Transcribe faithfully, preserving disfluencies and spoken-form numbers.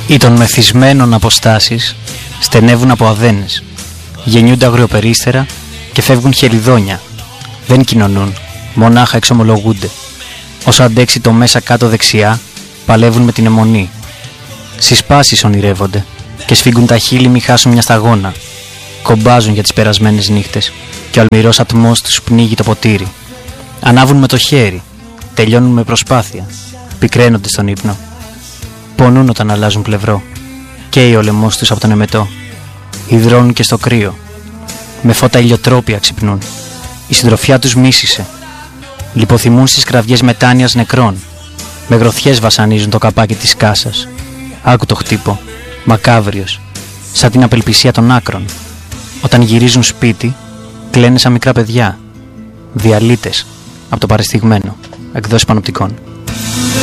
Ή των μεθυσμένων αποστάσεις στενεύουν από αδένες, γεννιούνται αγριοπερίστερα και φεύγουν χελιδόνια. Δεν κοινωνούν, μονάχα εξομολογούνται. Όσο αντέξει το μέσα κάτω δεξιά, παλεύουν με την αιμονή. Συσπάσεις ονειρεύονται και σφίγγουν τα χείλη μη χάσουν μια σταγόνα. Κομπάζουν για τις περασμένες νύχτες και ο αλμυρός ατμός τους πνίγει το ποτήρι. Ανάβουν με το χέρι, τελειώνουν με προσπάθεια, πικραίνονται στον ύπνο. Πονούν όταν αλλάζουν πλευρό, καίει ο λαιμός τους από τον εμετό. Υδρώνουν και στο κρύο, με φώτα ηλιοτρόπια ξυπνούν. Η συντροφιά τους μίσησε. Λιποθυμούν στις κραυγές μετάνοιας νεκρών. Με γροθιές βασανίζουν το καπάκι της κάσας. Άκου το χτύπο, μακάβριος, σαν την απελπισία των άκρων. Όταν γυρίζουν σπίτι, κλαίνε σαν μικρά παιδιά. Διαλύτες από το παρεστηγμένο. Εκδόσεις Πανοπτικών.